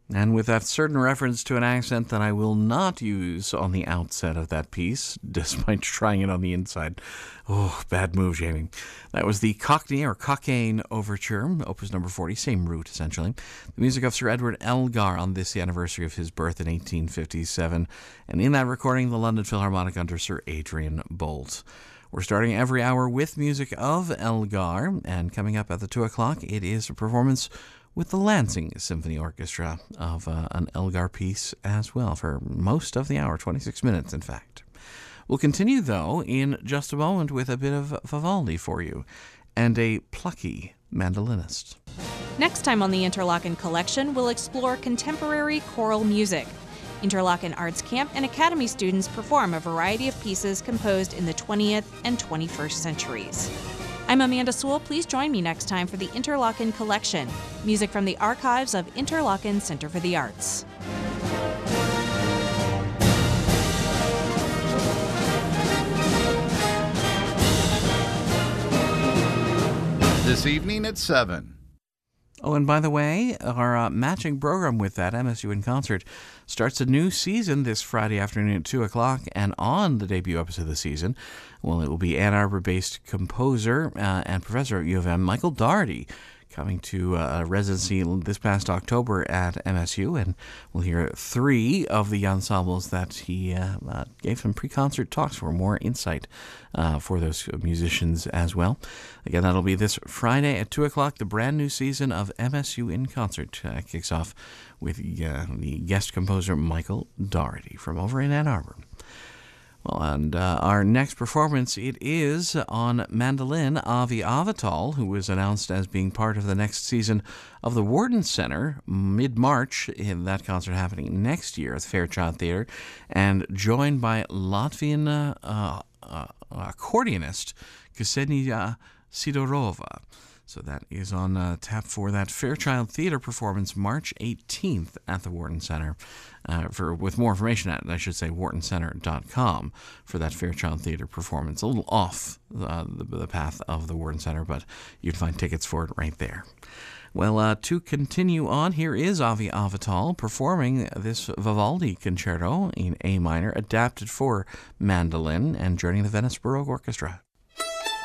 And with that certain reference to an accent that I will not use on the outset of that piece, despite trying it on the inside. Oh, bad move, Jamie. That was the Cockney or Cockaigne Overture, Opus number 40, same root essentially. The music of Sir Edward Elgar on this, the anniversary of his birth in 1857. And in that recording, the London Philharmonic under Sir Adrian Boult. We're starting every hour with music of Elgar, and coming up at the 2 o'clock, it is a performance with the Lansing Symphony Orchestra of an Elgar piece as well for most of the hour, 26 minutes in fact. We'll continue, though, in just a moment with a bit of Vivaldi for you and a plucky mandolinist. Next time on the Interlochen Collection, we'll explore contemporary choral music. Interlochen Arts Camp and Academy students perform a variety of pieces composed in the 20th and 21st centuries. I'm Amanda Sewell. Please join me next time for the Interlochen Collection, music from the archives of Interlochen Center for the Arts. This evening at 7. Oh, and by the way, our matching program with that, MSU in Concert, starts a new season this Friday afternoon at 2 o'clock, and on the debut episode of the season, well, it will be Ann Arbor-based composer and professor at U of M, Michael Daugherty, coming to a residency this past October at MSU, and we'll hear 3 of the ensembles that he gave some pre-concert talks for more insight for those musicians as well. Again, that'll be this Friday at 2 o'clock. The brand new season of MSU in Concert kicks off with the guest composer Michael Daugherty from over in Ann Arbor. Well, and our next performance, it is on mandolin, Avi Avital, who was announced as being part of the next season of the Wharton Center, mid-March, in that concert happening next year at the Fairchild Theatre, and joined by Latvian accordionist Ksenia Sidorova. So that is on tap for that Fairchild Theatre performance March 18th at the Wharton Center. With more information at, I should say, whartoncenter.com for that Fairchild Theatre performance. A little off the path of the Wharton Center, but you'd find tickets for it right there. Well, to continue on, here is Avi Avital performing this Vivaldi concerto in A minor, adapted for mandolin, and joining the Venice Baroque Orchestra.